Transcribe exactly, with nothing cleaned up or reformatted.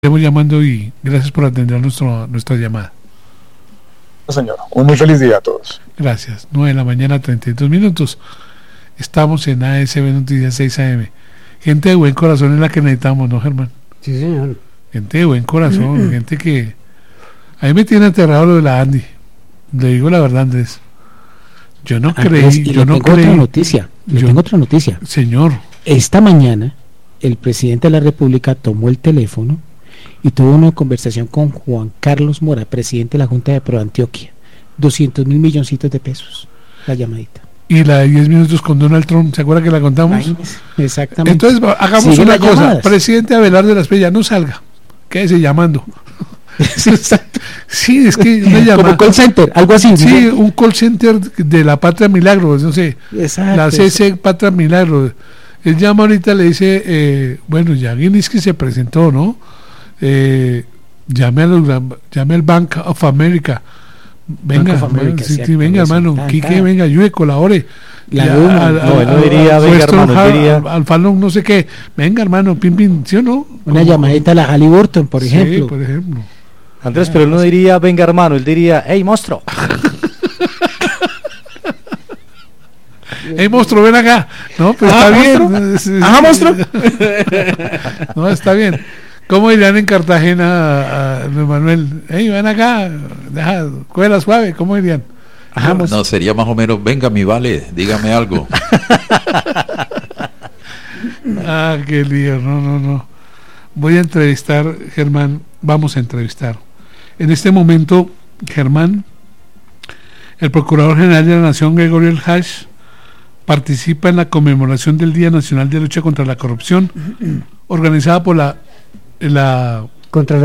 Estamos llamando y gracias por atender nuestro, nuestra llamada. Señor, un muy feliz día a todos. Gracias. nueve de la mañana, treinta y dos minutos. Estamos en A S B Noticias seis A M. Gente de buen corazón es la que necesitamos, ¿no, Germán? Sí, señor. Gente de buen corazón, mm-hmm. gente que... A mí me tiene aterrado lo de la Andy. Le digo la verdad, Andrés. Yo no Andrés, creí... y yo le no tengo creí, otra noticia. Le yo, tengo otra noticia. Señor. Esta mañana, el presidente de la República tomó el teléfono y tuvo una conversación con Juan Carlos Mora, presidente de la Junta de ProAntioquia. doscientos mil milloncitos de pesos, la llamadita. Y la de diez minutos con Donald Trump, ¿se acuerda que la contamos? Ay, exactamente. Entonces, hagamos Sigue una cosa. llamadas. Presidente Abelardo de la Espriella, no salga. Quédese llamando. Sí, exacto. Sí, es que una llamada. Como call center, algo así. Sí, ¿no? un call center de la Patria Milagros, no sé. Exacto. La C C Patria Milagros. Él llama ahorita, le dice, eh, bueno, ya Gilinski se presentó, ¿no? Eh, llame, a los, llame al Bank of America. Venga, Bank of America, sí, sí, sí, venga, hermano, ta, Quique, ta. venga, ayude, colabore. La Ya, Luna, al- no, al- él no diría, al- venga, Western hermano, Hall, diría- al, al Falun, no sé qué. Venga, hermano, pim, pim, ¿sí o no? Una Como- llamadita a la Halliburton, por sí, ejemplo. por ejemplo. Andrés, pero él no diría, venga hermano, él diría, hey monstruo. Hey, monstruo, ven acá. No, pues está bien. Sí, Ajá, sí. monstruo. No, está bien. ¿Cómo dirían en Cartagena a, a Luis Manuel? Hey, ven acá, deja, cuela suave, ¿cómo dirían? Ajá, monstruo. No, sería más o menos, venga mi vale, dígame algo. Ah, qué lío, no, no, no. Voy a entrevistar, Germán, vamos a entrevistar. En este momento, Germán, el Procurador General de la Nación, Gregorio El Hash, participa en la conmemoración del Día Nacional de Lucha contra la Corrupción, organizada por la, la Contra